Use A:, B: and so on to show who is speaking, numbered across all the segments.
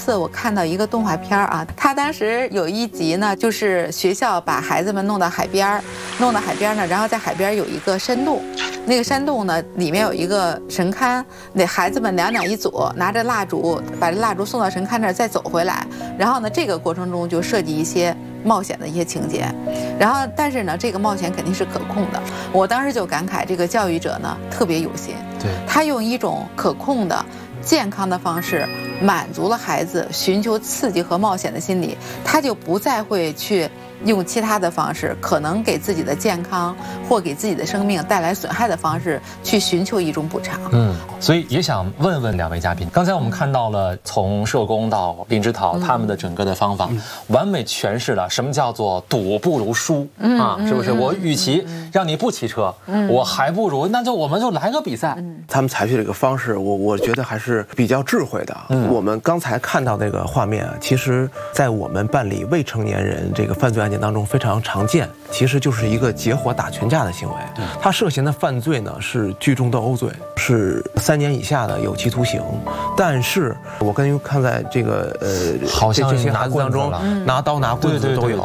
A: 次我看到一个动画片啊，他当时有一集呢，就是学校把孩子们弄到海边呢，然后在海边有一个山洞，那个山洞呢里面有一个神龛，那孩子们两两一组，拿着蜡烛，把这蜡烛送到神龛那儿，再走回来。然后呢，这个过程中就涉及一些冒险的一些情节，然后但是呢，这个冒险肯定是可控的。我当时就感慨，这个教育者呢特别有心，
B: 对，
A: 他用一种可控的、健康的方式满足了孩子寻求刺激和冒险的心理，他就不再会去用其他的方式，可能给自己的健康或给自己的生命带来损害的方式去寻求一种补偿。
B: 所以也想问问两位嘉宾，刚才我们看到了从社工到林指导他们的整个的方法，完美诠释了什么叫做赌不如输啊，是不是？我与其让你不骑车，我还不如我们就来个比赛。
C: 他们采取这个方式，我觉得还是比较智慧的。我们刚才看到那个画面啊，其实在我们办理未成年人这个犯罪案件当中非常常见，其实就是一个结伙打群架的行为。他涉嫌的犯罪呢是聚众斗殴罪，是3年以下的有期徒刑。但是我看在这个
B: 好像
C: 这些孩子当中，拿刀拿棍子都有。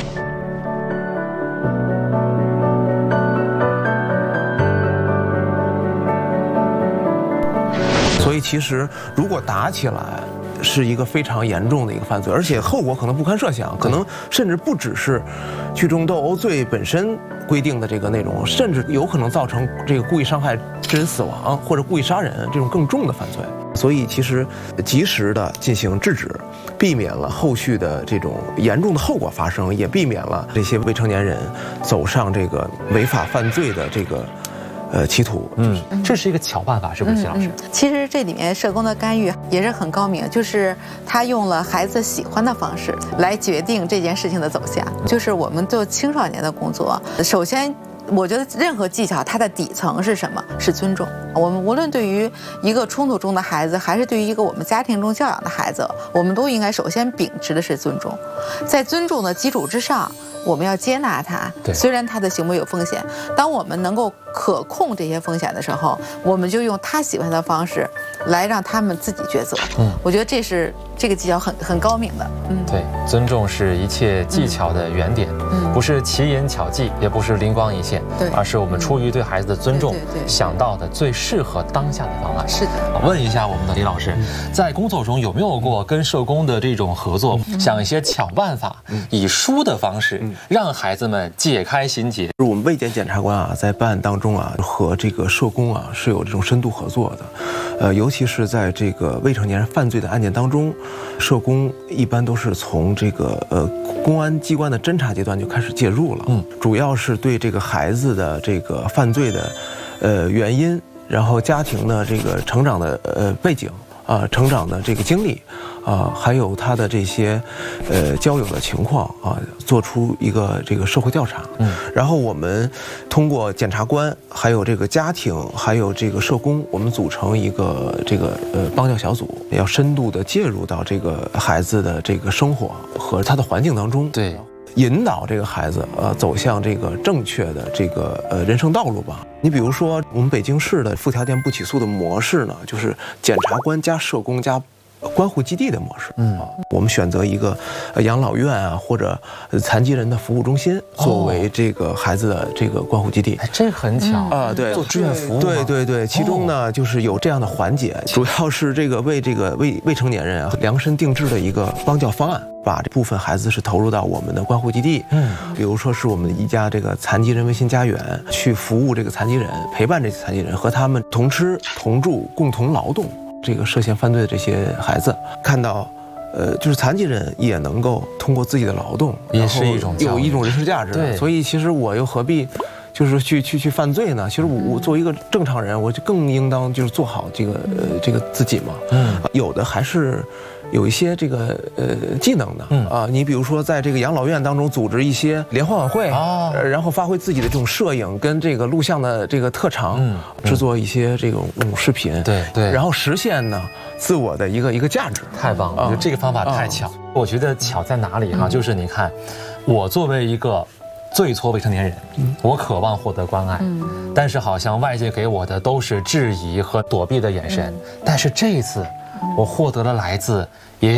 C: 所以其实如果打起来，是一个非常严重的一个犯罪，而且后果可能不堪设想，可能甚至不只是聚众斗殴罪本身规定的这个内容，甚至有可能造成这个故意伤害致人死亡或者故意杀人这种更重的犯罪。所以其实及时的进行制止，避免了后续的这种严重的后果发生，也避免了这些未成年人走上这个违法犯罪的这个企图。
B: 这是一个巧办法，是不是，齐老师？
A: 其实这里面社工的干预也是很高明，就是他用了孩子喜欢的方式来决定这件事情的走向。就是我们做青少年的工作，首先我觉得任何技巧它的底层是什么？是尊重。我们无论对于一个冲突中的孩子，还是对于一个我们家庭中教养的孩子，我们都应该首先秉持的是尊重。在尊重的基础之上，我们要接纳他，虽然他的行为有风险，当我们能够可控这些风险的时候，我们就用他喜欢的方式来让他们自己抉择。我觉得这个技巧很高明的。
B: 对，尊重是一切技巧的原点，不是奇淫巧技，也不是灵光一现，而是我们出于对孩子的尊重，想到的最适合当下的方案。
A: 是的。
B: 问一下我们的李老师，在工作中有没有过跟社工的这种合作，想一些巧办法，以书的方式让孩子们解开心结？
C: 我们卫检检察官啊，在办案当中啊，和这个社工啊是有这种深度合作的。尤其是在这个未成年人犯罪的案件当中，社工一般都是从这个公安机关的侦查阶段就开始介入了。主要是对这个孩子的这个犯罪的原因，然后家庭的这个成长的背景啊，成长的这个经历啊，还有他的这些交友的情况啊，做出一个这个社会调查。然后我们通过检察官，还有这个家庭，还有这个社工，我们组成一个这个帮教小组，要深度的介入到这个孩子的这个生活和他的环境当中。
B: 对。
C: 引导这个孩子走向这个正确的这个人生道路吧。你比如说我们北京市的附条件不起诉的模式呢，就是检察官加社工加关护基地的模式。我们选择一个养老院啊，或者残疾人的服务中心作为这个孩子的这个关护基地。
B: 这很巧
C: 啊，对，
B: 做志愿服务。
C: 对，其中呢就是有这样的环节，主要是这个为这个未成年人啊量身定制的一个帮教方案。把这部分孩子是投入到我们的关护基地，比如说是我们一家这个残疾人温馨家园，去服务这个残疾人，陪伴这些残疾人，和他们同吃同住共同劳动。这个涉嫌犯罪的这些孩子，看到，就是残疾人也能够通过自己的劳动，
B: 也是一种
C: 有一种人生价值。对，所以其实我又何必就是去犯罪呢？其实我作为一个正常人，我就更应当就是做好这个自己嘛。有的还是有一些这个技能的你比如说在这个养老院当中组织一些联欢晚会然后发挥自己的这种摄影跟这个录像的这个特长，制作一些这种视频，对，然后实现呢自我的一个价值。
B: 太棒了，我觉得这个方法太巧。我觉得巧在哪里就是你看，我作为一个最错未成年人，我渴望获得关爱，但是好像外界给我的都是质疑和躲避的眼神。但是这一次，我获得了来自